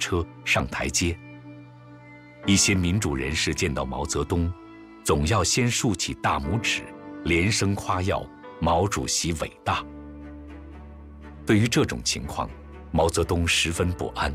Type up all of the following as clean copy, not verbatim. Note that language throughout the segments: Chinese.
车上台阶。一些民主人士见到毛泽东，总要先竖起大拇指，连声夸耀毛主席伟大。对于这种情况，毛泽东十分不安。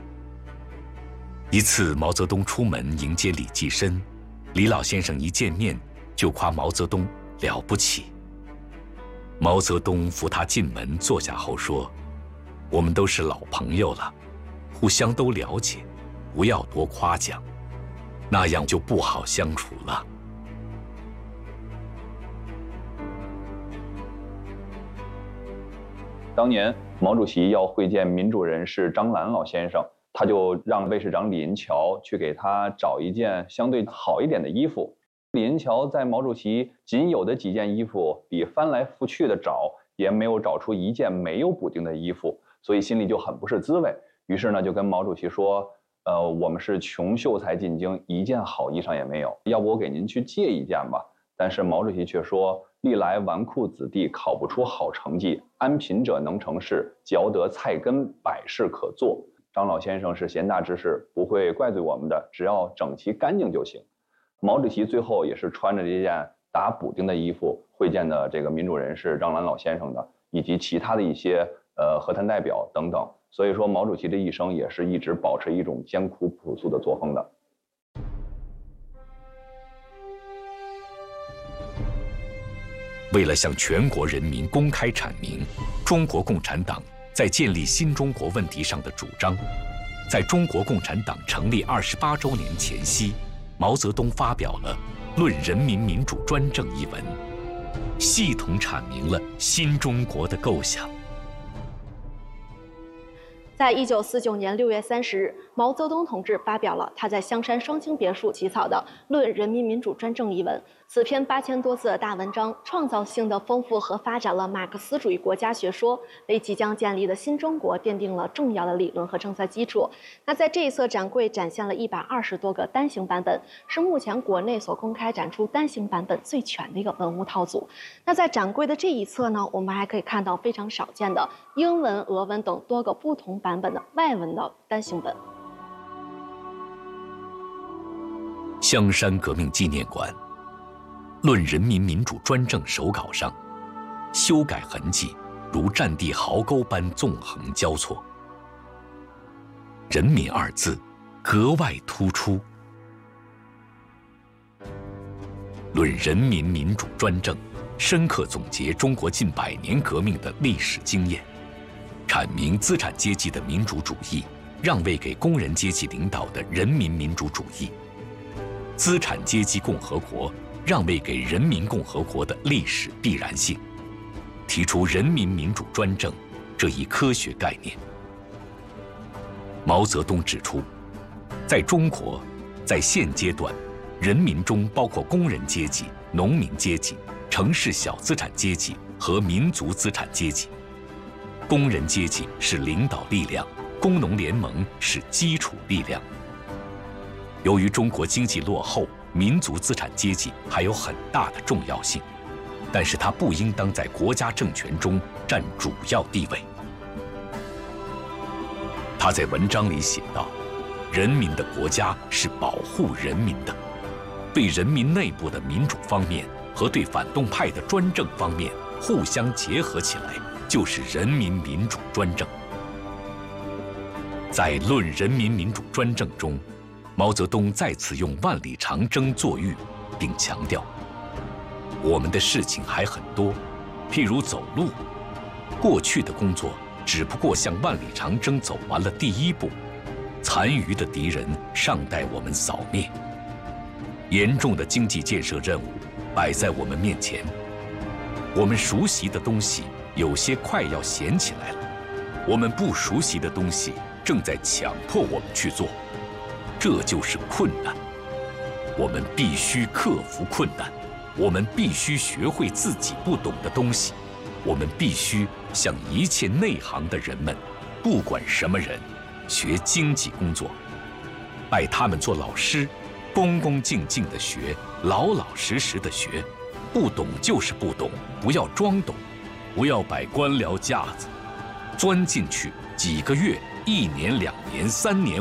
一次，毛泽东出门迎接李济深，李老先生一见面就夸毛泽东了不起。毛泽东扶他进门坐下后说：“我们都是老朋友了，互相都了解，不要多夸奖，那样就不好相处了。” 当年毛主席要会见民主人士张澜老先生，他就让卫士长李银桥去给他找一件相对好一点的衣服。李银桥在毛主席仅有的几件衣服里翻来覆去的找，也没有找出一件没有补丁的衣服，所以心里就很不是滋味。于是呢，就跟毛主席说：“我们是穷秀才进京，一件好衣裳也没有，要不我给您去借一件吧。”但是毛主席却说：“历来纨绔子弟考不出好成绩，安贫者能成事，嚼得菜根，百事可做。张老先生是贤大之士，不会怪罪我们的，只要整齐干净就行。”毛主席最后也是穿着这件打补丁的衣服会见的这个民主人士张澜老先生的，以及其他的一些和谈代表等等。所以说，毛主席的一生也是一直保持一种艰苦朴素的作风的。 为了向全国人民公开阐明中国共产党在建立新中国问题上的主张，在中国共产党成立28周年前夕，毛泽东发表了《论人民民主专政》一文，系统阐明了新中国的构想。 在1949年6月30日，毛泽东同志发表了他在香山双清别墅起草的《论人民民主专政》一文。此篇8000多字的大文章，创造性的丰富和发展了马克思主义国家学说，为即将建立的新中国奠定了重要的理论和政策基础。那在这一侧展柜展现了120多个单行版本，是目前国内所公开展出单行版本最全的一个文物套组。那在展柜的这一侧呢，我们还可以看到非常少见的英文、俄文等多个不同版本的外文的单行本。 香山革命纪念馆《论人民民主专政》手稿上，修改痕迹如战地壕沟般纵横交错，人民二字格外突出。论人民民主专政，深刻总结中国近100年革命的历史经验，阐明资产阶级的民主主义让位给工人阶级领导的人民民主主义，资产阶级共和国让位给人民共和国的历史必然性，提出人民民主专政这一科学概念。毛泽东指出，在中国，在现阶段，人民中包括工人阶级、农民阶级、城市小资产阶级和民族资产阶级。工人阶级是领导力量，工农联盟是基础力量。由于中国经济落后，民族资产阶级还有很大的重要性，但是它不应当在国家政权中占主要地位。他在文章里写道：“人民的国家是保护人民的，对人民内部的民主方面和对反动派的专政方面互相结合起来，就是人民民主专政。”在《论人民民主专政》中，毛泽东再次用万里长征作喻，并强调，我们的事情还很多，譬如走路，过去的工作只不过像万里长征走完了第一步，残余的敌人尚待我们扫灭。严重的经济建设任务摆在我们面前，我们熟悉的东西有些快要闲起来了，我们不熟悉的东西正在强迫我们去做。这就是困难，我们必须克服困难，我们必须学会自己不懂的东西，我们必须向一切内行的人们，不管什么人，学经济工作，拜他们做老师，恭恭敬敬地学，老老实实地学，不懂就是不懂，不要装懂，不要摆官僚架子，钻进去几个月、1年、2年、3年。